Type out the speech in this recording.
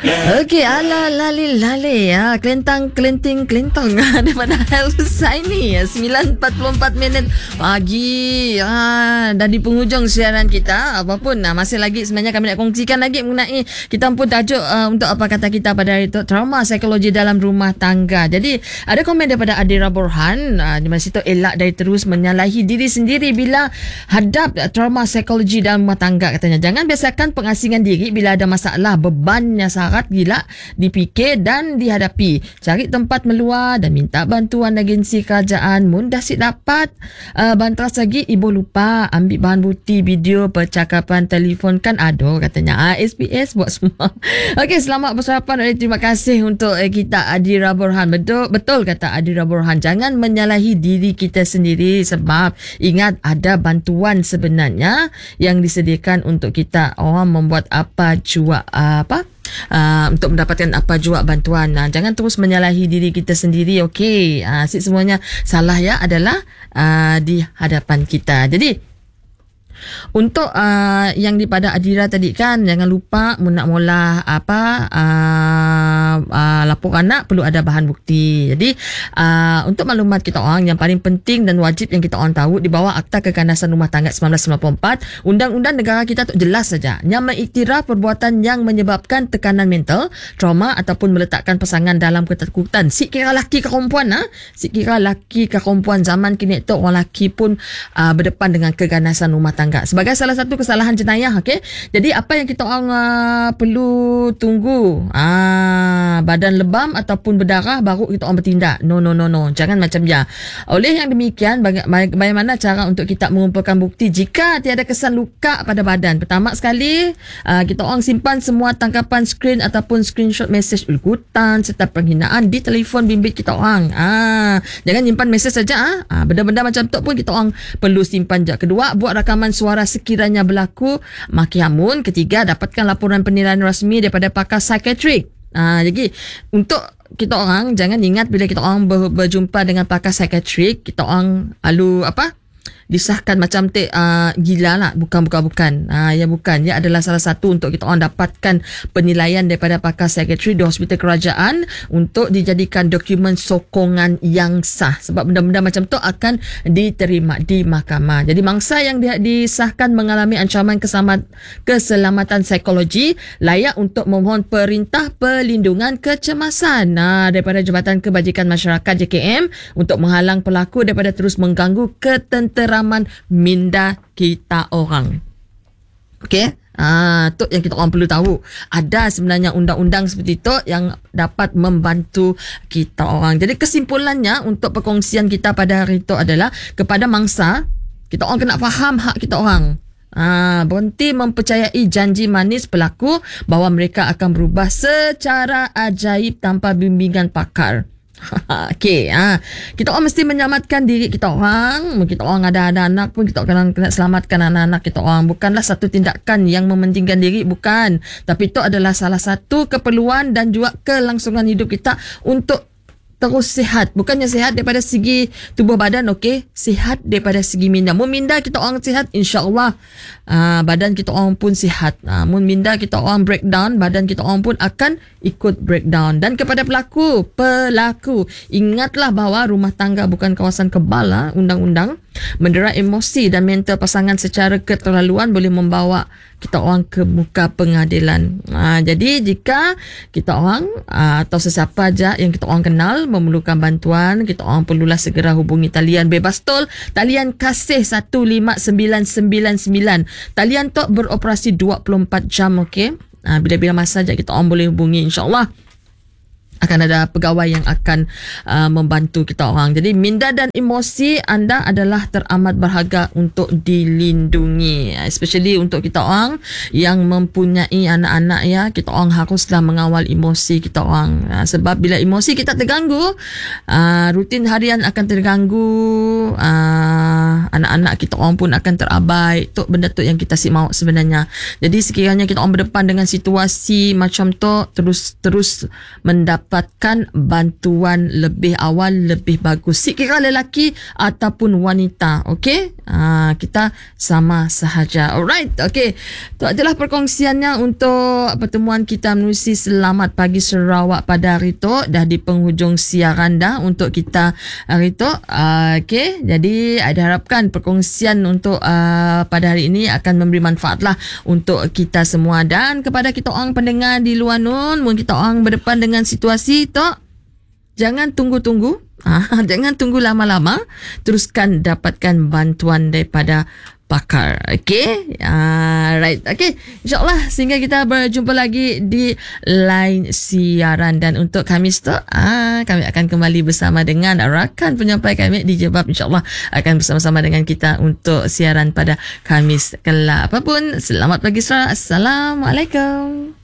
Okey, ala lali lali ya, kelentang kelenting kelentong daripada Husaini 9.44 minit pagi. Dan di penghujung siaran kita, apapun masih lagi sebenarnya kami nak kongsikan lagi mengenai kita pun tajuk untuk apa kata kita pada hari itu, trauma psikologi dalam rumah tangga. Jadi ada komen daripada Adira Borhan di mana situ, elak dari terus menyalahi diri sendiri bila hadap trauma psikologi dalam rumah tangga. Katanya jangan biasakan pengasingan diri bila ada masalah, bebannya sangat gila dipikir dan dihadapi. Cari tempat meluar dan minta bantuan agensi kerajaan. Mudah si dapat bantuan lagi. Ibu lupa ambil bahan bukti video percakapan telefon kan ada katanya. SPS buat semua. Okey, selamat bersarapan. Terima kasih untuk kita Adira Borhan. Betul kata Adira Borhan, jangan menyalahi diri kita sendiri sebab ingat ada bantuan sebenarnya yang disediakan untuk kita. Orang membuat apa jua untuk mendapatkan apa jua bantuan. Jangan terus menyalahi diri kita sendiri. Okey, semuanya salah ya adalah di hadapan kita. Jadi untuk yang daripada Adira tadi kan, jangan lupa nak mula lapor anak perlu ada bahan bukti. Jadi untuk maklumat kita orang yang paling penting dan wajib yang kita orang tahu, di bawah Akta Keganasan Rumah Tangga 1994, undang-undang negara kita tu jelas saja yang mengiktiraf perbuatan yang menyebabkan tekanan mental, trauma ataupun meletakkan pasangan dalam ketakutan. Si kira laki ke perempuan, si kira laki ke perempuan zaman kini tu, orang laki pun berdepan dengan keganasan rumah tangga sebagai salah satu kesalahan jenayah. Okey, jadi apa yang kita orang perlu tunggu badan lebam ataupun berdarah baru kita orang bertindak. No, jangan macam ya. Oleh yang demikian, bagaimana cara untuk kita mengumpulkan bukti jika tiada kesan luka pada badan? Pertama sekali, kita orang simpan semua tangkapan skrin ataupun screenshot mesej ulkutan serta penghinaan di telefon bimbit kita orang. Jangan simpan mesej saja. Benda-benda macam tu pun kita orang perlu simpan je. Kedua, buat rakaman suara sekiranya berlaku makiamun. Ketiga, dapatkan laporan penilaian rasmi daripada pakar psikiatrik. Jadi untuk kita orang jangan ingat bila kita orang berjumpa dengan pakar psikiatrik, kita orang lalu disahkan macam gila lah. Bukan. Ya bukan. Ia adalah salah satu untuk kita orang dapatkan penilaian daripada pakar psikiatri di hospital kerajaan untuk dijadikan dokumen sokongan yang sah. Sebab benda-benda macam tu akan diterima di mahkamah. Jadi mangsa yang disahkan mengalami ancaman keselamatan psikologi layak untuk memohon perintah perlindungan kecemasan daripada Jabatan Kebajikan Masyarakat JKM untuk menghalang pelaku daripada terus mengganggu ketenteraman minda kita orang. Okey, tu yang kita orang perlu tahu. Ada sebenarnya undang-undang seperti itu yang dapat membantu kita orang. Jadi kesimpulannya untuk perkongsian kita pada hari itu adalah kepada mangsa, kita orang kena faham hak kita orang. Berhenti mempercayai janji manis pelaku bahawa mereka akan berubah secara ajaib tanpa bimbingan pakar. Okey, kita orang mesti menyelamatkan diri kita orang. Kita orang ada anak pun kita kena selamatkan anak-anak kita orang. Bukanlah satu tindakan yang mementingkan diri, bukan. Tapi itu adalah salah satu keperluan dan juga kelangsungan hidup kita untuk terus sihat. Bukannya sihat daripada segi tubuh badan, okey, sihat daripada segi minda. Mun minda kita orang sihat, insya-Allah badan kita orang pun sihat. Mun minda kita orang breakdown, badan kita orang pun akan ikut breakdown. Dan kepada pelaku, ingatlah bahawa rumah tangga bukan kawasan kebal. Undang-undang mendera emosi dan mental pasangan secara keterlaluan boleh membawa kita orang ke muka pengadilan. Jadi jika kita orang atau sesiapa aja yang kita orang kenal memerlukan bantuan, kita orang perlulah segera hubungi talian bebas tol, talian kasih 15999. Talian tu beroperasi 24 jam, okey. Bila-bila masa saja kita orang boleh hubungi, insya-Allah akan ada pegawai yang akan membantu kita orang. Jadi minda dan emosi anda adalah teramat berharga untuk dilindungi, especially untuk kita orang yang mempunyai anak-anak ya. Kita orang haruslah mengawal emosi kita orang, sebab bila emosi kita terganggu, rutin harian akan terganggu, anak-anak kita orang pun akan terabai. Tu benda tu yang kita mahu sebenarnya. Jadi sekiranya kita orang berdepan dengan situasi macam tu, terus mendapatkan bantuan lebih awal, lebih bagus. Sekira lelaki ataupun wanita, okey? kita sama sahaja. Alright, okay. Itu adalah perkongsiannya untuk pertemuan kita menerusi Selamat Pagi Sarawak pada hari itu. Dah di penghujung siaran dah untuk kita hari itu. Okay, jadi ada harapkan perkongsian untuk pada hari ini akan memberi manfaat lah untuk kita semua. Dan kepada kita orang pendengar di luar nun, mungkin kita orang berdepan dengan situasi tu, jangan tunggu-tunggu. Jangan tunggu lama-lama. Teruskan dapatkan bantuan daripada pakar. Okay? Right. Okay. InsyaAllah sehingga kita berjumpa lagi di lain siaran. Dan untuk Khamis tu, kami akan kembali bersama dengan rakan penyampai kami di Jebab. InsyaAllah akan bersama-sama dengan kita untuk siaran pada Khamis kelak. Apapun, selamat pagi Sarawak. Assalamualaikum.